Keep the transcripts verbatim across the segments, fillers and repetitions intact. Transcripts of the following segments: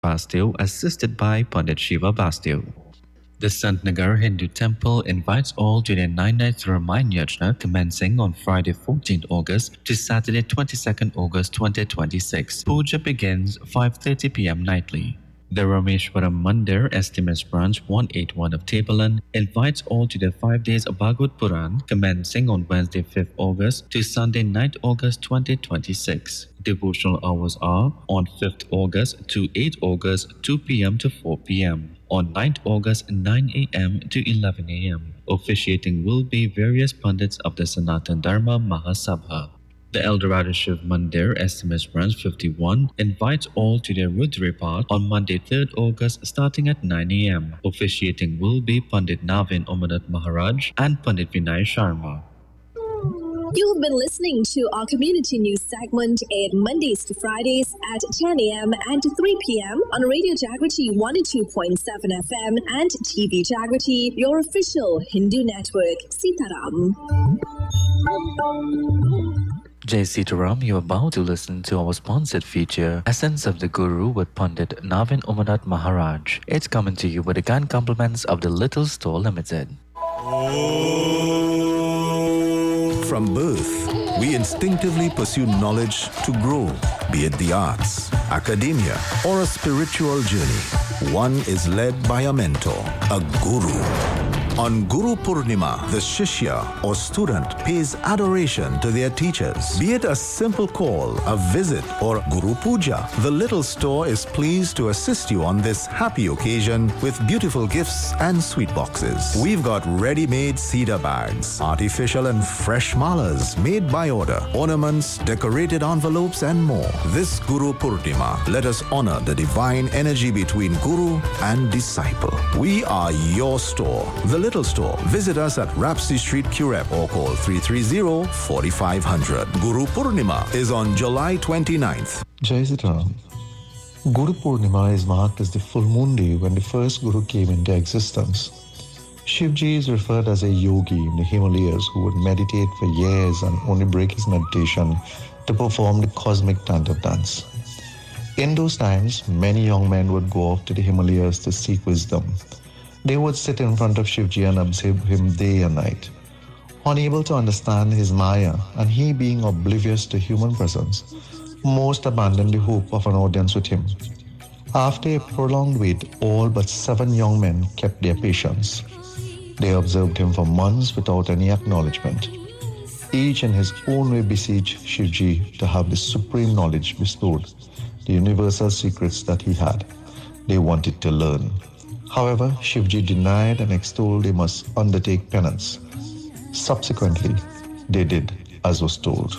Bastu, assisted by Pandit Shiva Bastu. The Santnagar Hindu temple invites all to their nine-night Ramayana Yajna commencing on Friday fourteenth August to Saturday twenty-second August twenty twenty-six. Puja begins five thirty p m nightly. The Rameshwaram Mandir, S T M S branch one eighty-one of Tapalan, invites all to their five days of Bhagavad Puran commencing on Wednesday fifth August to Sunday ninth August twenty twenty-six. Devotional hours are on fifth August to eighth August two p m to four p m On ninth August nine a m to eleven a m Officiating will be various pundits of the Sanatan Dharma Mahasabha. The Eldorado Shiv Mandir, S M S branch fifty-one, invites all to their Rudra Path on Monday third August starting at nine a m Officiating will be Pandit Navin Omanat Maharaj and Pandit Vinay Sharma. You've been listening to our community news segment aired Mondays to Fridays at ten a m and three p m on Radio Jagriti one oh two point seven F M and T V Jagriti, your official Hindu network. Sitaram. Jai Sitaram, you're about to listen to our sponsored feature, Essence of the Guru with Pandit Navin Omanat Maharaj. It's coming to you with the kind compliments of the Little Store Limited. From birth, we instinctively pursue knowledge to grow, be it the arts, academia, or a spiritual journey. One is led by a mentor, a guru. On Guru Purnima, the Shishya or student pays adoration to their teachers. Be it a simple call, a visit, or Guru Puja, the Little Store is pleased to assist you on this happy occasion with beautiful gifts and sweet boxes. We've got ready-made cedar bags, artificial and fresh malas made by order, ornaments, decorated envelopes, and more. This Guru Purnima, let us honor the divine energy between Guru and disciple. We are your store, the Little Store. Visit us at Rapsy Street, Curep, or call three three zero, four five zero zero. Guru Purnima is on July twenty-ninth. Jai Sitaram. Guru Purnima is marked as the full moon day when the first Guru came into existence. Shivji is referred as a yogi in the Himalayas who would meditate for years and only break his meditation to perform the cosmic Tantra dance. In those times, many young men would go off to the Himalayas to seek wisdom. They would sit in front of Shivji and observe him day and night. Unable to understand his Maya, and he being oblivious to human presence, most abandoned the hope of an audience with him. After a prolonged wait, all but seven young men kept their patience. They observed him for months without any acknowledgement. Each in his own way beseeched Shivji to have the supreme knowledge bestowed, the universal secrets that he had. They wanted to learn. However, Shivji denied and extolled they must undertake penance. Subsequently, they did as was told.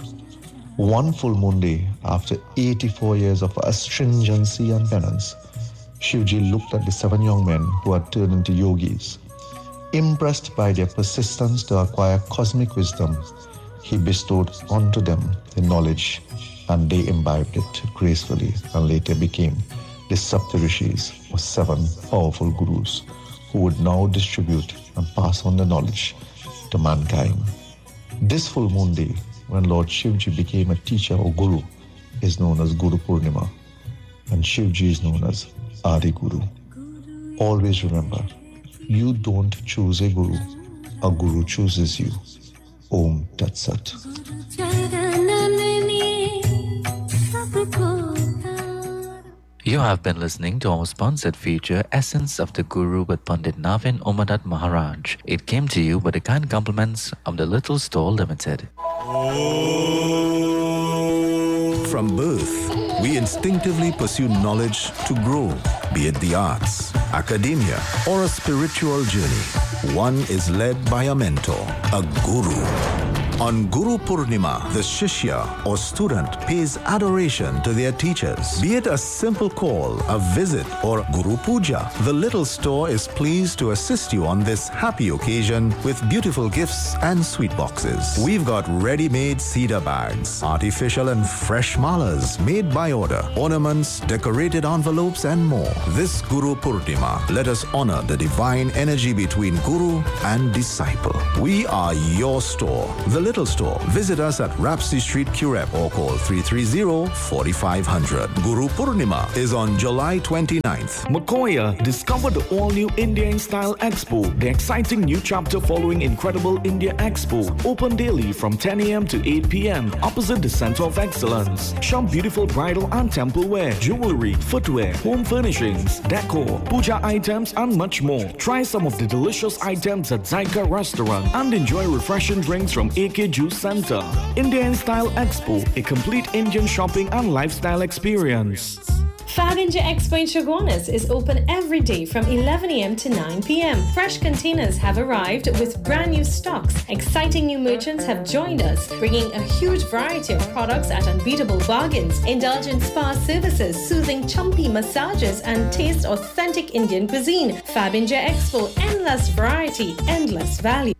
One full moon day, after eighty-four years of astringency and penance, Shivji looked at the seven young men who had turned into yogis. Impressed by their persistence to acquire cosmic wisdom, he bestowed onto them the knowledge, and they imbibed it gracefully and later became the Saptarishis, or seven powerful gurus, who would now distribute and pass on the knowledge to mankind. This full moon day, when Lord Shivji became a teacher or guru, is known as Guru Purnima, and Shivji is known as Adi Guru. Always remember, you don't choose a guru, a guru chooses you. Om Tat Sat. You have been listening to our sponsored feature, Essence of the Guru with Pandit Navin Omanat Maharaj. It came to you with the kind compliments of the Little Store Limited. From birth, we instinctively pursue knowledge to grow, be it the arts, academia, or a spiritual journey. One is led by a mentor, a guru. On Guru Purnima, the Shishya or student pays adoration to their teachers. Be it a simple call, a visit, or Guru Puja, the Little Store is pleased to assist you on this happy occasion with beautiful gifts and sweet boxes. We've got ready-made cedar bags, artificial and fresh malas made by order, ornaments, decorated envelopes, and more. This Guru Purnima, let us honor the divine energy between Guru and disciple. We are your store, the Little Little Store. Visit us at Rapsy Street, Curep, or call three three zero, four five zero zero. Guru Purnima is on July twenty-ninth. Makoya, discover the all-new India in Style Expo, the exciting new chapter following Incredible India Expo. Open daily from ten a m to eight p m opposite the Center of Excellence. Shop beautiful bridal and temple wear, jewelry, footwear, home furnishings, decor, puja items, and much more. Try some of the delicious items at Zyka Restaurant and enjoy refreshing drinks from A K Juice Center. India in Style Expo, a complete Indian shopping and lifestyle experience. Fab India Expo in Chaguanas is open every day from eleven a m to nine p m Fresh containers have arrived with brand new stocks. Exciting new merchants have joined us, bringing a huge variety of products at unbeatable bargains. Indulge in spa services, soothing chumpy massages, and taste authentic Indian cuisine. Fab India Expo, endless variety, endless value.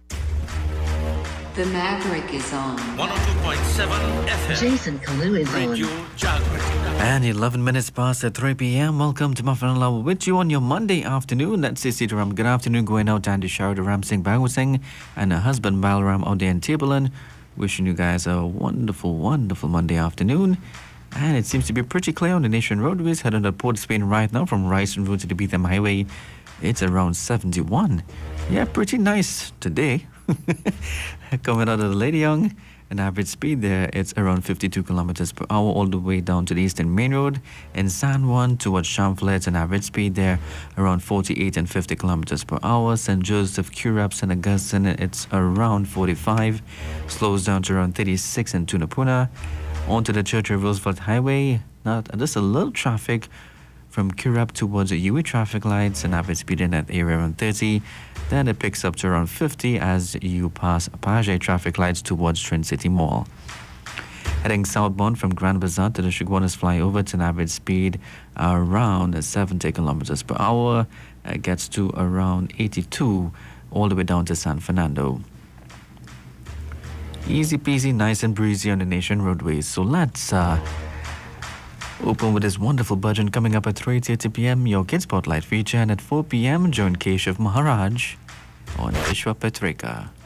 The Maverick is on. one oh two point seven F M. Jason Kalu is Radio on. Jagrati. And eleven minutes past at three p m Welcome to Muffin Love with you on your Monday afternoon. That's Sitaram. Good afternoon. Going out and to Sharda Ram Singh Bhagwat Singh and her husband Balram out there in Tableland. Wishing you guys a wonderful, wonderful Monday afternoon. And it seems to be pretty clear on the nation roadways. Heading to Port Spain right now from Ryson Road to the Beetham Highway. It's around seventy-one. Yeah, pretty nice today. Coming out of the Lady Young, an average speed there, it's around fifty-two kilometers per hour all the way down to the Eastern Main Road. In San Juan towards Chamflet, it's an average speed there around forty-eight and fifty kilometers per hour. Saint Joseph, Curab, Saint Augustine, it's around forty-five. Slows down to around thirty-six in Tunapuna. Onto the Churchill Roosevelt Highway, not just a little traffic from Curab towards the U E traffic lights, an average speed in that area around thirty. Then it picks up to around fifty as you pass Page traffic lights towards Trent City Mall. Heading southbound from Grand Bazaar to the Chaguanas flyover, it's an average speed around seventy kilometers per hour. It gets to around eighty-two all the way down to San Fernando. Easy peasy, nice and breezy on the nation roadways. So let's uh, open with this wonderful bhajan coming up at three thirty p m Your Kids Spotlight feature, and at four p m join Keshav Maharaj on Vishwa Petrika.